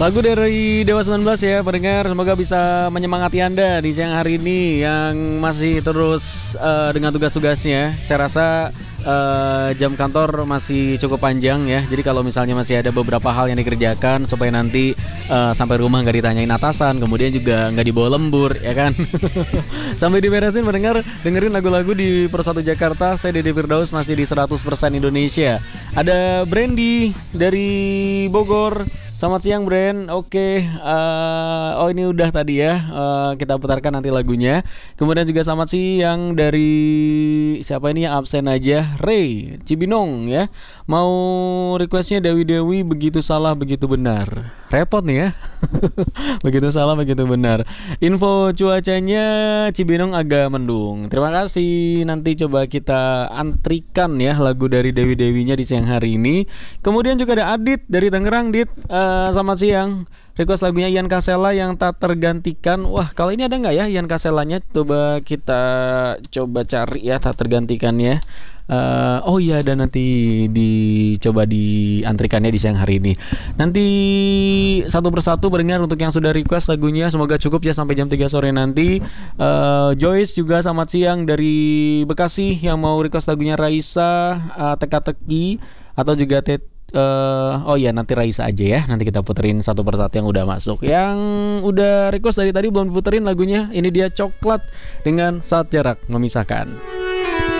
Lagu dari Dewa 19 ya pendengar, semoga bisa menyemangati Anda di siang hari ini yang masih terus dengan tugas-tugasnya. Saya rasa jam kantor masih cukup panjang ya. Jadi kalau misalnya masih ada beberapa hal yang dikerjakan supaya nanti sampai rumah nggak ditanyain atasan, kemudian juga nggak dibawa lembur ya kan. Sampai diberesin pendengar, dengerin lagu-lagu di Persatu Jakarta. Saya Dede Firdaus masih di 100% Indonesia. Ada Brandy dari Bogor. Selamat siang Bren, oke. Oh ini udah tadi ya, kita putarkan nanti lagunya. Kemudian juga selamat siang dari siapa ini yang absen aja, Ray Cibinong ya. Mau requestnya Dewi begitu salah begitu benar. Repot nih ya. Begitu salah begitu benar. Info cuacanya Cibinong agak mendung. Terima kasih. Nanti coba kita antrikan ya lagu dari Dewi-Dewinya di siang hari ini. Kemudian juga ada Adit dari Tangerang. Dit, selamat siang. Request lagunya Ian Kasela yang tak tergantikan. Wah, kalau ini ada nggak ya Ian Kaselanya? Coba kita cari ya tak tergantikannya. Oh iya, dan nanti dicoba diantrikannya di siang hari ini. Nanti satu persatu pendengar untuk yang sudah request lagunya, semoga cukup ya sampai jam 3 sore nanti. Joyce juga selamat siang dari Bekasi yang mau request lagunya Raisa, Teka-teki atau juga oh iya nanti Raisa aja ya. Nanti kita puterin satu persatu yang udah masuk. Yang udah request dari tadi belum diputerin lagunya. Ini dia Coklat dengan Saat Jarak Memisahkan.